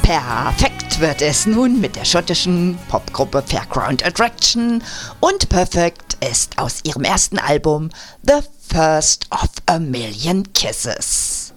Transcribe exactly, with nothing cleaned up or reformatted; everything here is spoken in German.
Perfekt wird es nun mit der schottischen Popgruppe Fairground Attraction und Perfect ist aus ihrem ersten Album The First of a Million Kisses.